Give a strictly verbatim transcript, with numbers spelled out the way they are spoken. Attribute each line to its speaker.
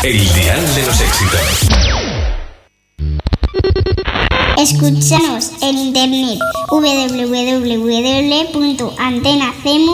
Speaker 1: El dial de los éxitos.
Speaker 2: Escúchanos en internet w w w punto antena c m u